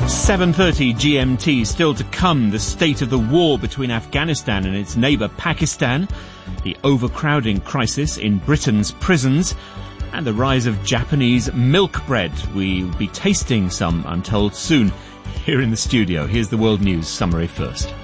7:30 GMT. Still to come, the state of the war between Afghanistan and its neighbour Pakistan, the overcrowding crisis in Britain's prisons, and the rise of Japanese milk bread. We'll be tasting some, I'm told, soon here in the studio. Here's the World News Summary first.